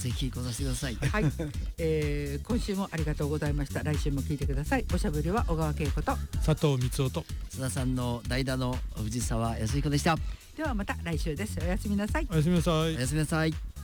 ぜひ来させてください。 はい、今週もありがとうございました。来週も聞いてください。おしゃべりは小川恵子と佐藤光雄と須田さんの代打の藤沢康彦でした。 ではまた来週です。おやすみなさい。 おやすみなさい。 おやすみなさい。